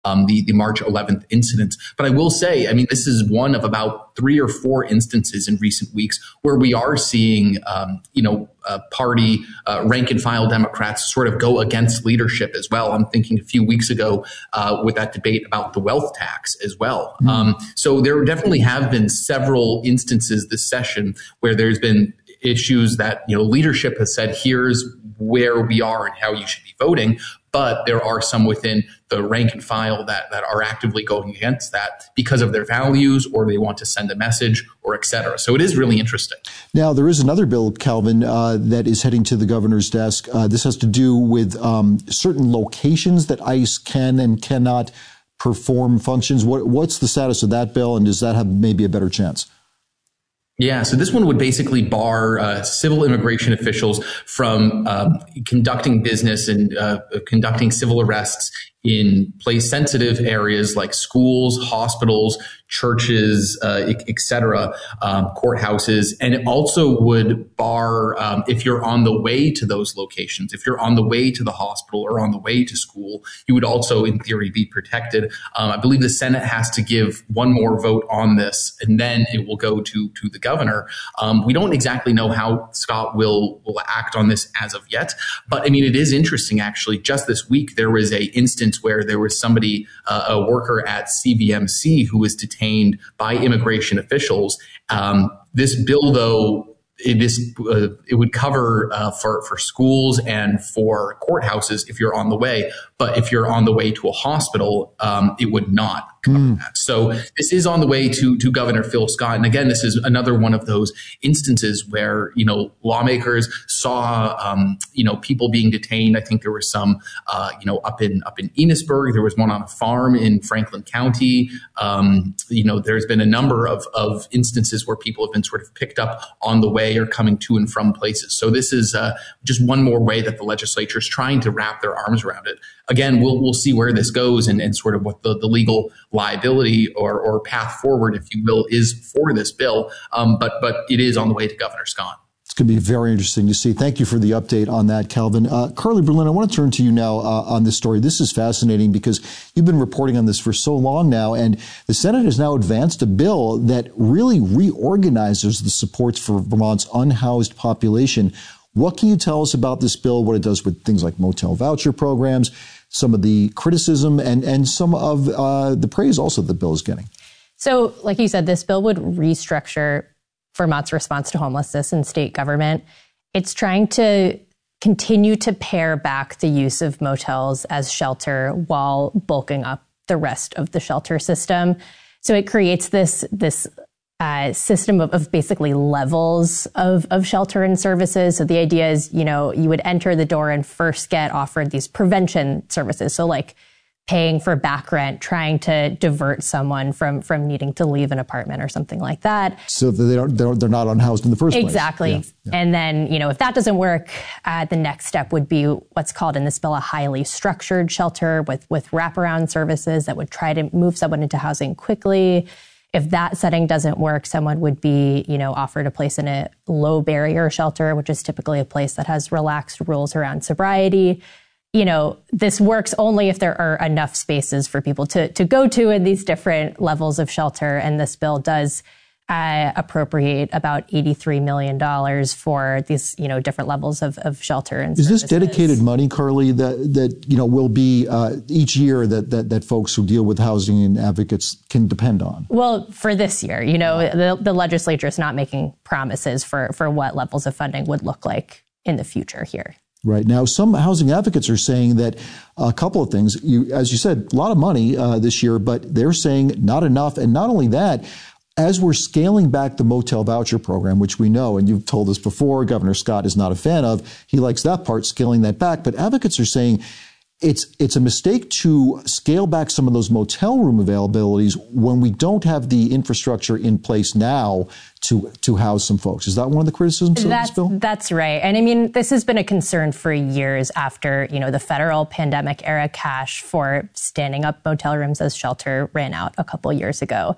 the March 11th incident. But I will say, I mean, this is one of about 3 or 4 instances in recent weeks where we are seeing, party rank and file Democrats sort of go against leadership as well. I'm thinking a few weeks ago with that debate about the wealth tax as well. So there definitely have been several instances this session where there's been issues that, leadership has said, here's where we are and how you should be voting. But there are some within the rank and file that are actively going against that because of their values, or they want to send a message, or et cetera. So it is really interesting. Now, there is another bill, Calvin, that is heading to the governor's desk. This has to do with certain locations that ICE can and cannot perform functions. What's the status of that bill, and does that have maybe a better chance? Yeah, so this one would basically bar civil immigration officials from conducting business and conducting civil arrests in place-sensitive areas like schools, hospitals, churches, et cetera, courthouses. And it also would bar, if you're on the way to those locations, if you're on the way to the hospital or on the way to school, you would also, in theory, be protected. I believe the Senate has to give one more vote on this, and then it will go to the governor. We don't exactly know how Scott will act on this as of yet. But I mean, it is interesting, actually. Just this week, there was a instance where there was somebody, a worker at CVMC, who was detained by immigration officials. This bill, though, it would cover for schools and for courthouses if you're on the way. But if you're on the way to a hospital, it would not cover that. So this is on the way to Governor Phil Scott. And again, this is another one of those instances where, lawmakers saw, people being detained. I think there were some, up in Enosburg. There was one on a farm in Franklin County. There's been a number of instances where people have been sort of picked up on the way or coming to and from places. So this is just one more way that the legislature is trying to wrap their arms around it. Again, we'll see where this goes and sort of what the legal liability or path forward, if you will, is for this bill. But it is on the way to Governor Scott. It's going to be very interesting to see. Thank you for the update on that, Calvin. Carly Berlin, I want to turn to you now on this story. This is fascinating because you've been reporting on this for so long now, and the Senate has now advanced a bill that really reorganizes the supports for Vermont's unhoused population. What can you tell us about this bill, what it does with things like motel voucher programs, some of the criticism and some of the praise also the bill is getting? So, like you said, this bill would restructure Vermont's response to homelessness in state government. It's trying to continue to pare back the use of motels as shelter while bulking up the rest of the shelter system. So it creates this system of basically levels of shelter and services. So the idea is, you would enter the door and first get offered these prevention services. So like paying for back rent, trying to divert someone from needing to leave an apartment or something like that. So that they're not unhoused in the first place. Exactly. Yeah. And then, if that doesn't work, the next step would be what's called in this bill a highly structured shelter with wraparound services that would try to move someone into housing quickly. If that setting doesn't work, someone would be, offered a place in a low barrier shelter, which is typically a place that has relaxed rules around sobriety. This works only if there are enough spaces for people to go to in these different levels of shelter. And this bill does appropriate about $83 million for these, different levels of shelter. And is services. This dedicated money, Carly, that will be each year that folks who deal with housing and advocates can depend on? Well, for this year, the legislature is not making promises for what levels of funding would look like in the future here. Right. Now, some housing advocates are saying that a couple of things. As you said, a lot of money this year, but they're saying not enough. And not only that, as we're scaling back the motel voucher program, which we know, and you've told us before, Governor Scott is not a fan of, he likes that part, scaling that back. But advocates are saying it's a mistake to scale back some of those motel room availabilities when we don't have the infrastructure in place now to house some folks. Is that one of the criticisms of this bill? That's right. And I mean, this has been a concern for years after, the federal pandemic era cash for standing up motel rooms as shelter ran out a couple years ago.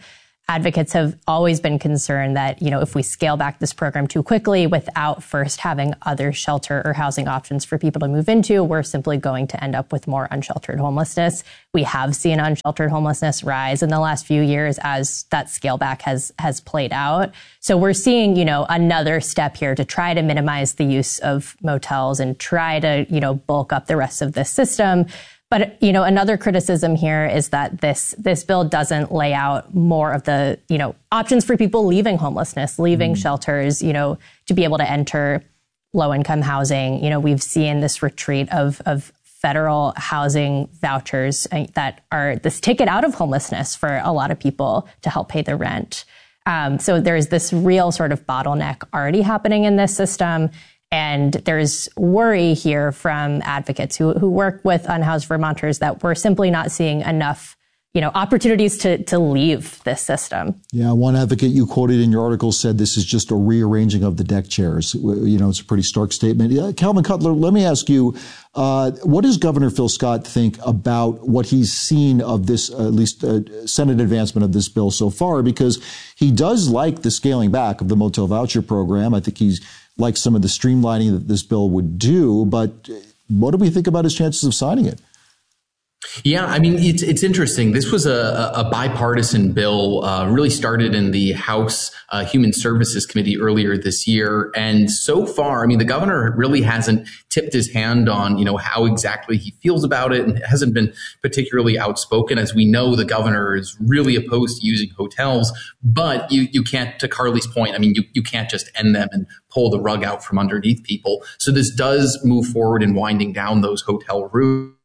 advocates have always been concerned that, if we scale back this program too quickly without first having other shelter or housing options for people to move into, we're simply going to end up with more unsheltered homelessness. We have seen unsheltered homelessness rise in the last few years as that scale back has played out. So we're seeing, another step here to try to minimize the use of motels and try to, bulk up the rest of this system. But, another criticism here is that this bill doesn't lay out more of the, options for people leaving homelessness, leaving shelters, to be able to enter low-income housing. We've seen this retreat of federal housing vouchers that are this ticket out of homelessness for a lot of people to help pay the rent. So there's this real sort of bottleneck already happening in this system. And there's worry here from advocates who work with unhoused Vermonters that we're simply not seeing enough, opportunities to leave this system. Yeah, one advocate you quoted in your article said this is just a rearranging of the deck chairs. It's a pretty stark statement. Calvin Cutler, let me ask you, what does Governor Phil Scott think about what he's seen of this, at least Senate advancement of this bill so far? Because he does like the scaling back of the motel voucher program. I think he's like some of the streamlining that this bill would do, but what do we think about his chances of signing it? Yeah, I mean, it's interesting. This was a bipartisan bill, really started in the House Human Services Committee earlier this year. And so far, I mean, the governor really hasn't tipped his hand on, how exactly he feels about it, and hasn't been particularly outspoken. As we know, the governor is really opposed to using hotels, but you can't, to Carly's point, I mean, you can't just end them and pull the rug out from underneath people. So this does move forward in winding down those hotel rooms.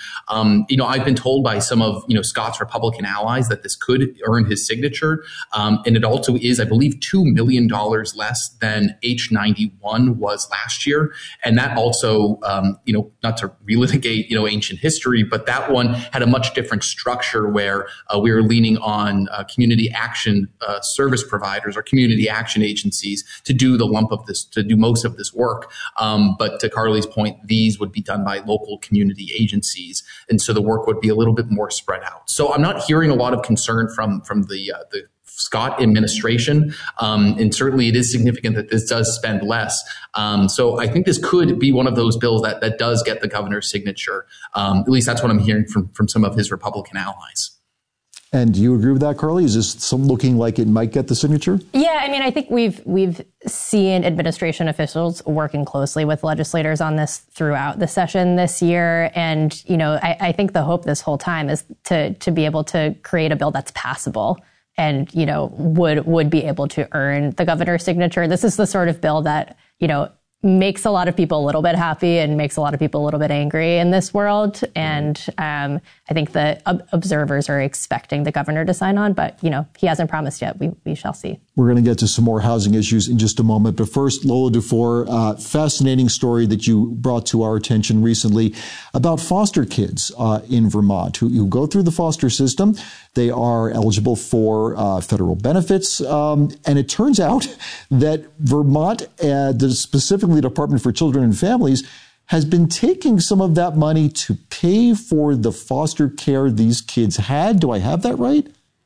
I've been told by some of, Scott's Republican allies that this could earn his signature. And it also is, I believe, $2 million less than H91 was last year. And that also, not to relitigate, ancient history, but that one had a much different structure where we were leaning on community action service providers or community action agencies to do the lump of this, to do most of this work. But to Carly's point, these would be done by local community agencies. And so the work would be a little bit more spread out. So I'm not hearing a lot of concern from the Scott administration. And certainly it is significant that this does spend less. So I think this could be one of those bills that does get the governor's signature. At least that's what I'm hearing from some of his Republican allies. And do you agree with that, Carly? Is this looking like it might get the signature? Yeah, I mean, I think we've seen administration officials working closely with legislators on this throughout the session this year. And, I think the hope this whole time is to be able to create a bill that's passable and, would be able to earn the governor's signature. This is the sort of bill that, makes a lot of people a little bit happy and makes a lot of people a little bit angry in this world. And I think the observers are expecting the governor to sign on, but, he hasn't promised yet. We shall see. We're going to get to some more housing issues in just a moment. But first, Lola Dufour, fascinating story that you brought to our attention recently about foster kids in Vermont who go through the foster system. They are eligible for federal benefits. And it turns out that Vermont, specifically Department for Children and Families, has been taking some of that money to pay for the foster care these kids had. Do I have that right?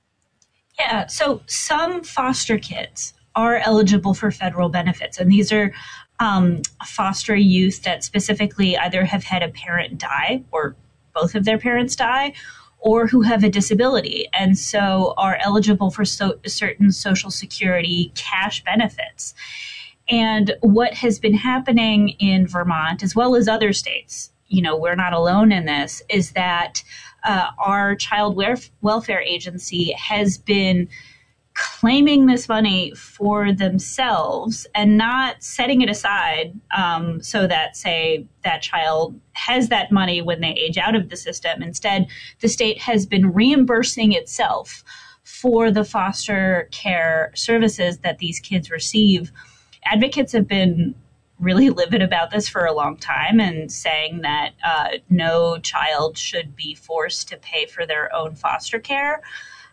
Yeah, so some foster kids are eligible for federal benefits, and these are foster youth that specifically either have had a parent die or both of their parents die, or who have a disability, and so are eligible for certain Social Security cash benefits. And what has been happening in Vermont, as well as other states, we're not alone in this, is that our child welfare agency has been claiming this money for themselves and not setting it aside so that, say, that child has that money when they age out of the system. Instead, the state has been reimbursing itself for the foster care services that these kids receive. Advocates have been really livid about this for a long time and saying that no child should be forced to pay for their own foster care.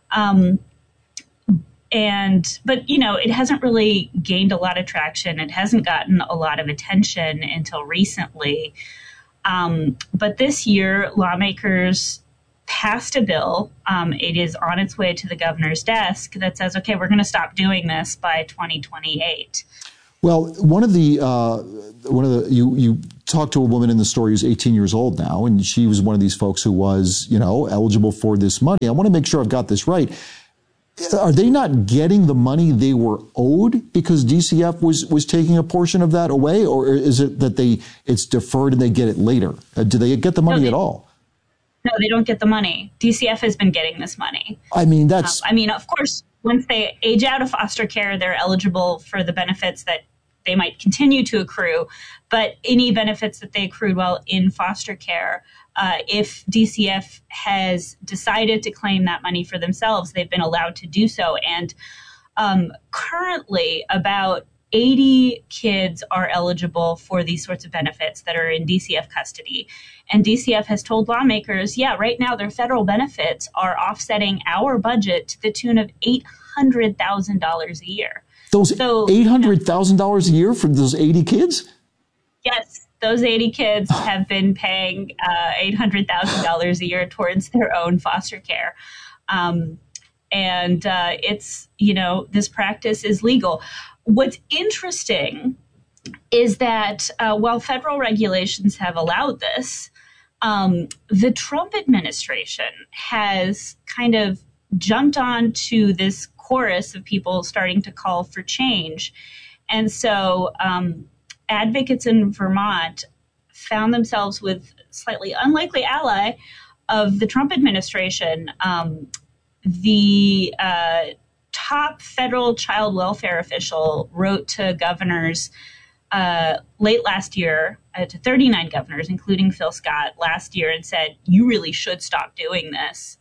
But it hasn't really gained a lot of traction. It hasn't gotten a lot of attention until recently. But this year, lawmakers passed a bill. It is on its way to the governor's desk that says, okay, we're going to stop doing this by 2028. Well, you talked to a woman in the story who's 18 years old now, and she was one of these folks who was, eligible for this money. I want to make sure I've got this right. Are they not getting the money they were owed because DCF was taking a portion of that away, or is it that it's deferred and they get it later? Do they get the money at all? No, they don't get the money. DCF has been getting this money. I mean, of course, once they age out of foster care, they're eligible for the benefits that they might continue to accrue. But any benefits that they accrued while in foster care, if DCF has decided to claim that money for themselves, they've been allowed to do so. And currently, about 80 kids are eligible for these sorts of benefits that are in DCF custody. And DCF has told lawmakers, right now their federal benefits are offsetting our budget to the tune of $800,000 a year. Those $800,000 a year for those 80 kids? Yes, those 80 kids have been paying $800,000 a year towards their own foster care. It's, this practice is legal. What's interesting is that while federal regulations have allowed this, the Trump administration has kind of jumped on to this chorus of people starting to call for change. And so advocates in Vermont found themselves with a slightly unlikely ally of the Trump administration. The top federal child welfare official wrote to governors late last year, to 39 governors, including Phil Scott, last year, and said, you really should stop doing this.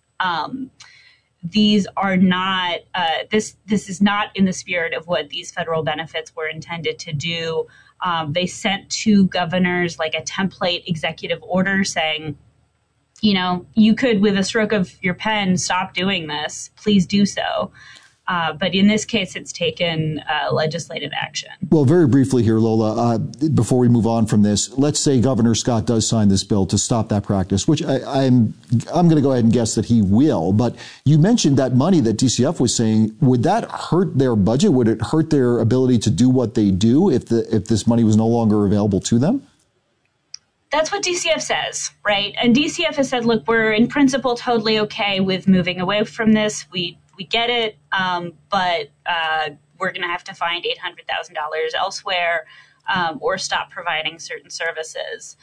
These are not, this is not in the spirit of what these federal benefits were intended to do. They sent to governors like a template executive order saying, you could, with a stroke of your pen, stop doing this. Please do so. But in this case, it's taken legislative action. Well, very briefly here, Lola, before we move on from this, let's say Governor Scott does sign this bill to stop that practice, which I'm going to go ahead and guess that he will. But you mentioned that money that DCF was saying, would that hurt their budget? Would it hurt their ability to do what they do if this money was no longer available to them? That's what DCF says, right? And DCF has said, look, we're in principle totally okay with moving away from this. We get it, but we're going to have to find $800,000 elsewhere or stop providing certain services.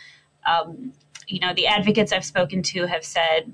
The advocates I've spoken to have said,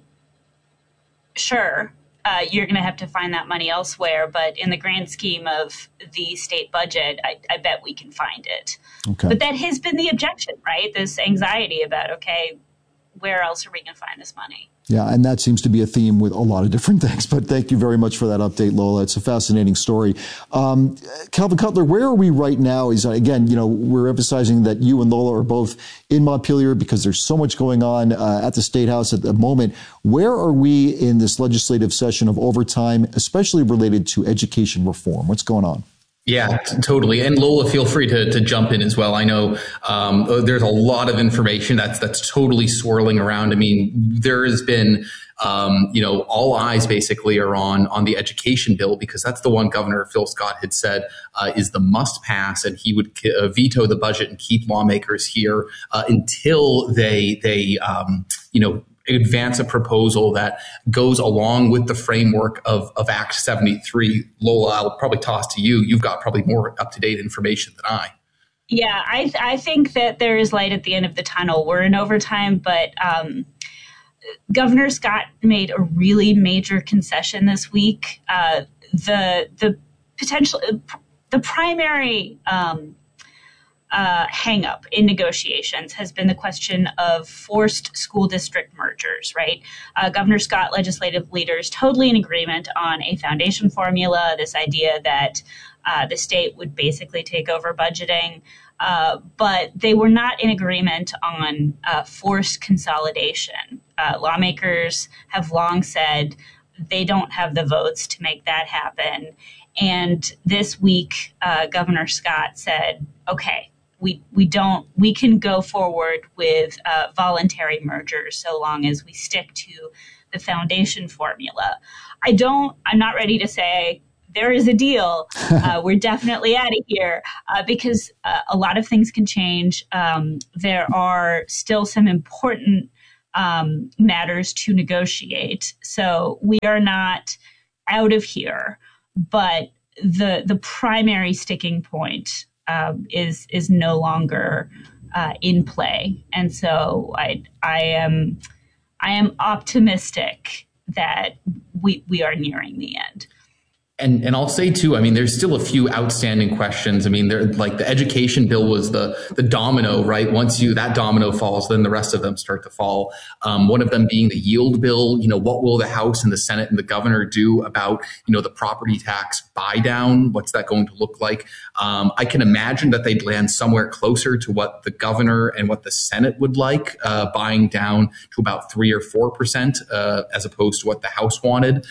sure, you're going to have to find that money elsewhere, but in the grand scheme of the state budget, I bet we can find it. Okay. But that has been the objection, right? This anxiety about, okay, where else are we going to find this money? Yeah, and that seems to be a theme with a lot of different things. But thank you very much for that update, Lola. It's a fascinating story. Calvin Cutler, where are we right now? Is again, we're emphasizing that you and Lola are both in Montpelier because there's so much going on at the State House at the moment. Where are we in this legislative session of overtime, especially related to education reform? What's going on? Yeah, totally. And Lola, feel free to jump in as well. I know there's a lot of information that's totally swirling around. I mean, there has been, all eyes basically are on the education bill because that's the one Governor Phil Scott had said is the must pass, and he would veto the budget and keep lawmakers here until they advance a proposal that goes along with the framework of Act 73. Lola, I'll probably toss to you. You've got probably more up-to-date information than I. Yeah, I think that there is light at the end of the tunnel. We're in overtime, but Governor Scott made a really major concession this week. The primary hang up in negotiations has been the question of forced school district mergers, right? Governor Scott, legislative leaders totally in agreement on a foundation formula, this idea that the state would basically take over budgeting, but they were not in agreement on forced consolidation. Lawmakers have long said they don't have the votes to make that happen. And this week, Governor Scott said, okay, we can go forward with voluntary mergers so long as we stick to the foundation formula. I'm not ready to say there is a deal. We're definitely out of here because a lot of things can change. There are still some important matters to negotiate. So we are not out of here, but the primary sticking point is no longer in play. And so I am optimistic that we are nearing the end. And I'll say too, I mean, there's still a few outstanding questions. I mean, like the education bill was the domino, right? Once that domino falls, then the rest of them start to fall. One of them being the yield bill. What will the House and the Senate and the governor do about, the property tax buy down? What's that going to look like? I can imagine that they'd land somewhere closer to what the governor and what the Senate would like, buying down to about 3 or 4%, as opposed to what the House wanted.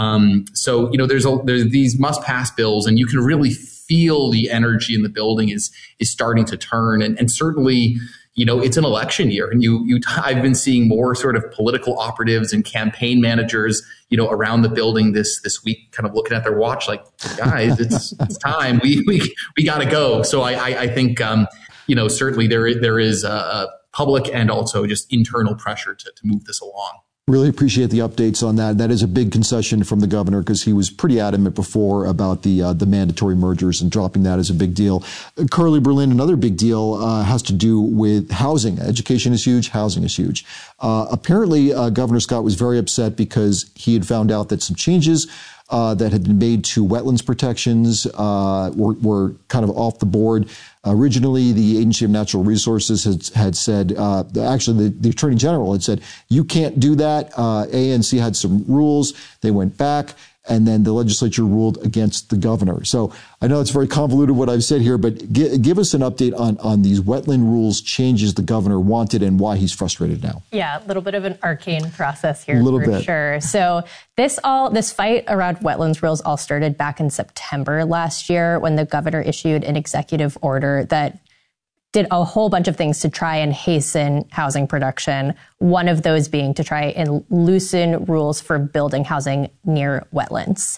So, there's these must-pass bills, and you can really feel the energy in the building is starting to turn. And certainly, it's an election year, and I've been seeing more sort of political operatives and campaign managers, around the building this week, kind of looking at their watch, like, guys, it's time. We got to go. So I think, certainly there is a public and also just internal pressure to move this along. Really appreciate the updates on that. That is a big concession from the governor because he was pretty adamant before about the mandatory mergers, and dropping that is a big deal. Carly Berlin, another big deal has to do with housing. Education is huge. Housing is huge. Apparently, Governor Scott was very upset because he had found out that some changes that had been made to wetlands protections were kind of off the board. Originally, the Agency of Natural Resources had said, actually, the Attorney General had said, you can't do that. ANC had some rules. They went back, and then the legislature ruled against the governor. So I know it's very convoluted what I've said here, but give us an update on these wetland rules changes the governor wanted and why he's frustrated now. Yeah, a little bit of an arcane process here for sure. So this fight around wetlands rules all started back in September last year when the governor issued an executive order that did a whole bunch of things to try and hasten housing production, one of those being to try and loosen rules for building housing near wetlands.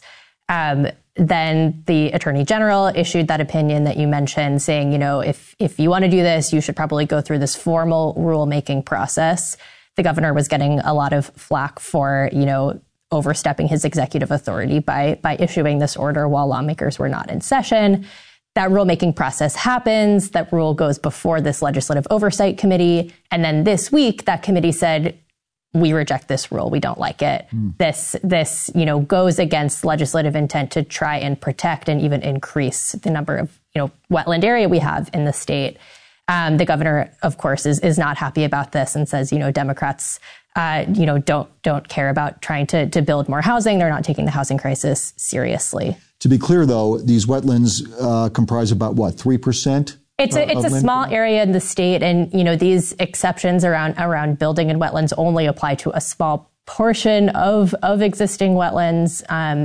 Then the Attorney General issued that opinion that you mentioned, saying, if you want to do this, you should probably go through this formal rulemaking process. The governor was getting a lot of flack for, overstepping his executive authority by issuing this order while lawmakers were not in session. That rulemaking process happens. That rule goes before this Legislative Oversight Committee. And then this week, that committee said, we reject this rule. We don't like it. This goes against legislative intent to try and protect and even increase the number of, wetland area we have in the state. The governor, of course, is not happy about this and says, Democrats, don't care about trying to build more housing. They're not taking the housing crisis seriously. To be clear, though, these wetlands comprise about 3%? It's a small area in the state, and these exceptions around building in wetlands only apply to a small portion of existing wetlands.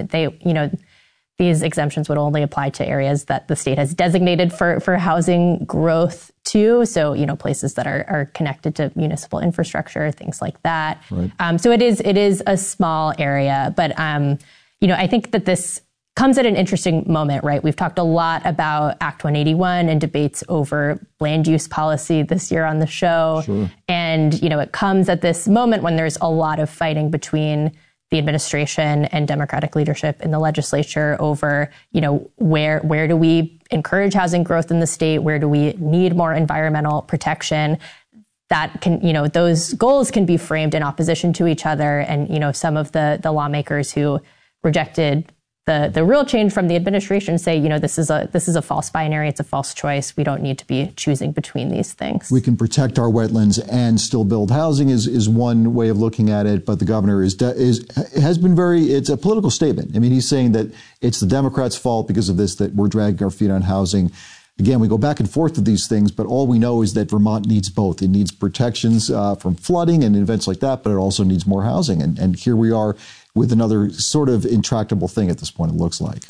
These exemptions would only apply to areas that the state has designated for housing growth too. So places that are connected to municipal infrastructure, things like that. Right. So it is a small area, but I think that this comes at an interesting moment, right? We've talked a lot about Act 181 and debates over land use policy this year on the show. Sure. And, it comes at this moment when there's a lot of fighting between the administration and Democratic leadership in the legislature over, where do we encourage housing growth in the state? Where do we need more environmental protection? That can, those goals can be framed in opposition to each other. And, some of the lawmakers who rejected the real change from the administration say, this is a false binary. It's a false choice. We don't need to be choosing between these things. We can protect our wetlands and still build housing is one way of looking at it. But the governor it's a political statement. I mean, he's saying that it's the Democrats' fault because of this, that we're dragging our feet on housing. Again, we go back and forth with these things, but all we know is that Vermont needs both. It needs protections from flooding and events like that, but it also needs more housing. And here we are with another sort of intractable thing at this point, it looks like. Yeah.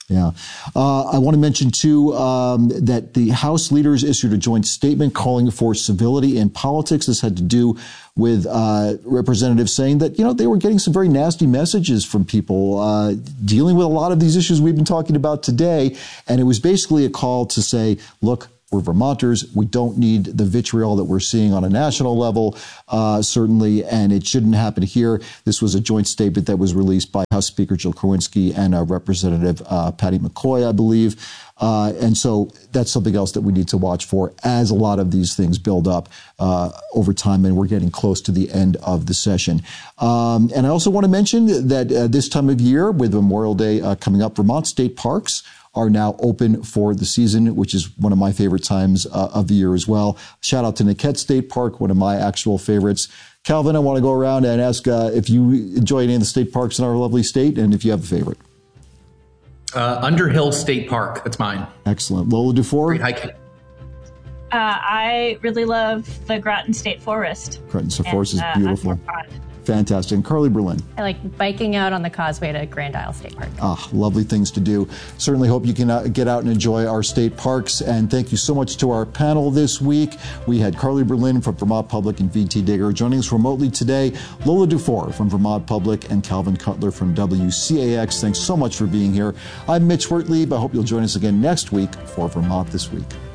Yeah. I want to mention, too, that the House leaders issued a joint statement calling for civility in politics. This had to do with representatives saying that, they were getting some very nasty messages from people dealing with a lot of these issues we've been talking about today. And it was basically a call to say, look, we're Vermonters. We don't need the vitriol that we're seeing on a national level, certainly, and it shouldn't happen here. This was a joint statement that was released by House Speaker Jill Kowinski and Representative Patty McCoy, I believe. And so that's something else that we need to watch for as a lot of these things build up over time, and we're getting close to the end of the session. And I also want to mention that this time of year, with Memorial Day coming up, Vermont state parks are now open for the season, which is one of my favorite times of the year as well. Shout out to Niquette State Park, one of my actual favorites. Calvin, I want to go around and ask if you enjoy any of the state parks in our lovely state and if you have a favorite. Underhill State Park, that's mine. Excellent. Lola Dufour? Great hiking. I really love the Groton State Forest. Groton State Forest is beautiful. Fantastic. And Carly Berlin? I like biking out on the causeway to Grand Isle State Park. Lovely things to do. Certainly hope you can get out and enjoy our state parks. And thank you so much to our panel this week. We had Carly Berlin from Vermont Public and VT Digger joining us remotely today. Lola Dufour from Vermont Public and Calvin Cutler from WCAX. Thanks so much for being here. I'm Mitch Wertlieb. I hope you'll join us again next week for Vermont This Week.